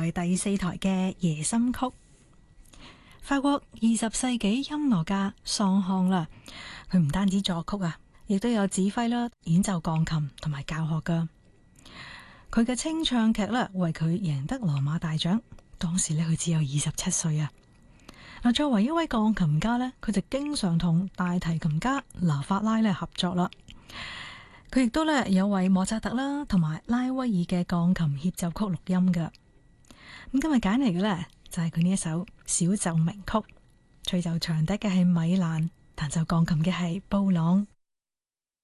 台第4台嘅夜心曲。法國20世紀音樂家桑康啦，佢唔單止作曲啊，亦都有指揮啦、演奏鋼琴同埋教學噶。佢嘅清唱劇咧，為佢贏得羅馬大獎。當時咧，佢只有27歲啊。嗱，作為一位鋼琴家咧，佢就經常同大提琴家拿法拉咧合作啦。佢亦都咧有為莫扎特啦同埋拉威爾嘅鋼琴協奏曲錄音噶。咁今日揀嚟嘅咧就係佢呢一首小奏鳴曲，吹奏長笛嘅係米蘭，彈奏鋼琴嘅係布朗。